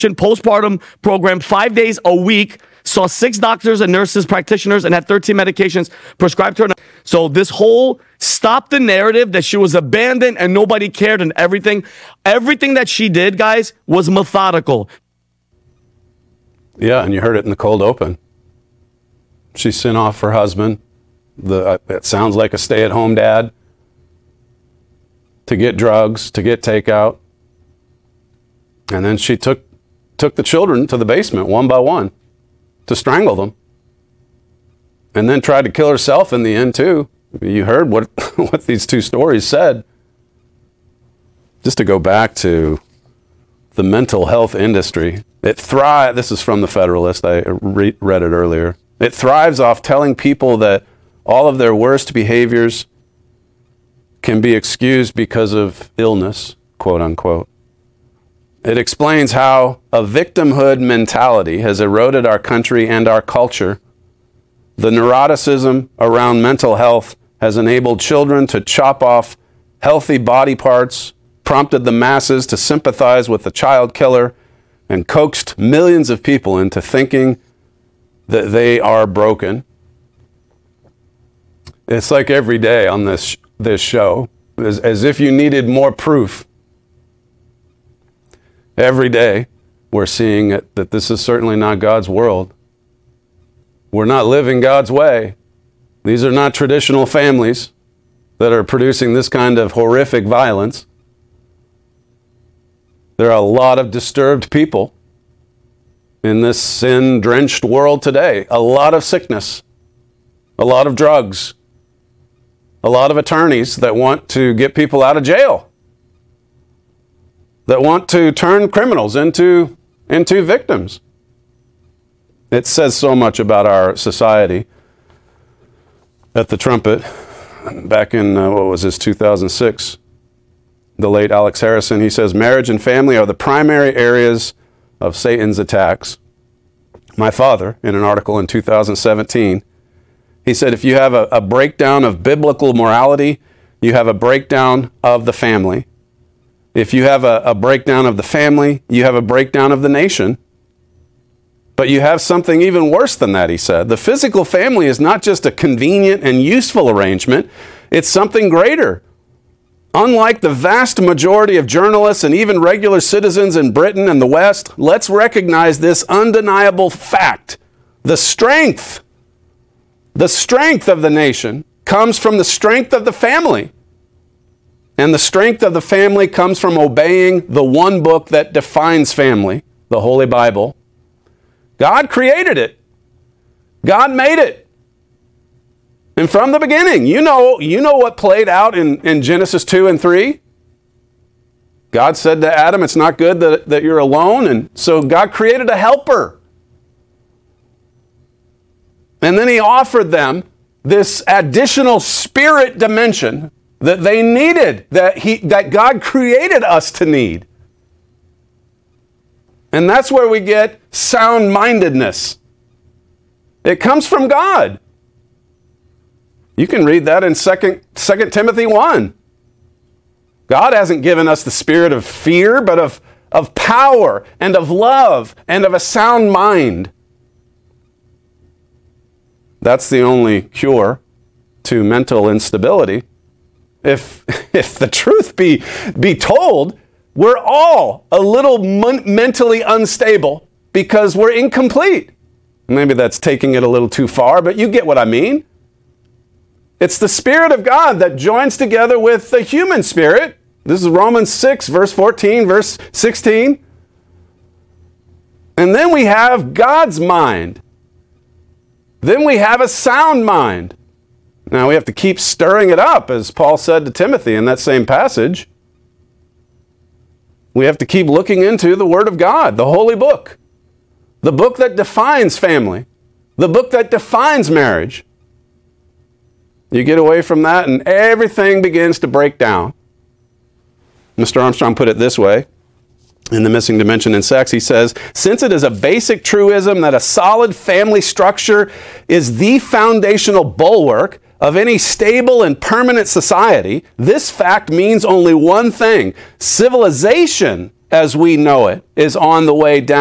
postpartum program 5 days a week, saw 6 doctors and nurses, practitioners, and had 13 medications prescribed to her. So this whole stop the narrative that she was abandoned and nobody cared and everything that she did, guys, was methodical. Yeah, and you heard it in the cold open. She sent off her husband, it sounds like a stay-at-home dad, to get drugs, to get takeout. And then she took the children to the basement one by one to strangle them. And then tried to kill herself in the end too. You heard what these 2 stories said. Just to go back to the mental health industry, it thrives. This is from the Federalist. I read it earlier. It thrives off telling people that all of their worst behaviors can be excused because of illness, quote unquote. It explains how a victimhood mentality has eroded our country and our culture. The neuroticism around mental health has enabled children to chop off healthy body parts, prompted the masses to sympathize with the child killer, and coaxed millions of people into thinking that they are broken. It's like every day on this show, as if you needed more proof. Every day, we're seeing that this is certainly not God's world. We're not living God's way. These are not traditional families that are producing this kind of horrific violence. There are a lot of disturbed people in this sin-drenched world today. A lot of sickness, a lot of drugs, a lot of attorneys that want to get people out of jail, that want to turn criminals into victims. It says so much about our society. At the Trumpet, back in, 2006, the late Alex Harrison, he says, marriage and family are the primary areas of Satan's attacks. My father, in an article in 2017, he said, if you have a breakdown of biblical morality, you have a breakdown of the family. If you have a breakdown of the family, you have a breakdown of the nation. But you have something even worse than that, he said. The physical family is not just a convenient and useful arrangement, it's something greater. Unlike the vast majority of journalists and even regular citizens in Britain and the West, let's recognize this undeniable fact. The strength of the nation comes from the strength of the family. And the strength of the family comes from obeying the one book that defines family, the Holy Bible. God created it. God made it. And from the beginning, you know what played out in Genesis 2 and 3? God said to Adam, it's not good that you're alone. And so God created a helper. And then he offered them this additional spirit dimension that they needed, that God created us to need. And that's where we get sound-mindedness. It comes from God. You can read that in 2 Timothy 1. God hasn't given us the spirit of fear, but of power and of love and of a sound mind. That's the only cure to mental instability. If the truth be told, we're all a little mentally unstable because we're incomplete. Maybe that's taking it a little too far, but you get what I mean. It's the Spirit of God that joins together with the human spirit. This is Romans 6, verse 14, verse 16. And then we have God's mind. Then we have a sound mind. Now we have to keep stirring it up, as Paul said to Timothy in that same passage. We have to keep looking into the Word of God, the Holy Book, the book that defines family, the book that defines marriage. You get away from that and everything begins to break down. Mr. Armstrong put it this way in The Missing Dimension in Sex. He says, since it is a basic truism that a solid family structure is the foundational bulwark of any stable and permanent society, this fact means only one thing. Civilization as we know it is on the way down.